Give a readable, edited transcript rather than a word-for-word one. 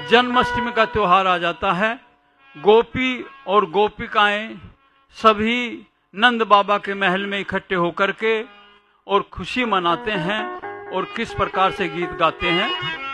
जन्माष्टमी का त्योहार आ जाता है। गोपी और गोपिकाएं सभी नंद बाबा के महल में इकट्ठे होकर के और खुशी मनाते हैं और किस प्रकार से गीत गाते हैं।